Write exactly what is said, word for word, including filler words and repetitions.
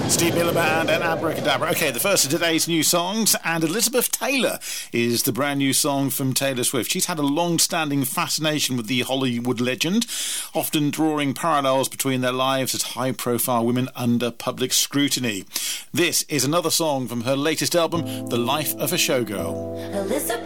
Steve Miller Band and Abracadabra. Okay, the first of today's new songs, and Elizabeth Taylor is the brand new song from Taylor Swift. She's had a long-standing fascination with the Hollywood legend, often drawing parallels between their lives as high-profile women under public scrutiny. This is another song from her latest album, The Life of a Showgirl. Elizabeth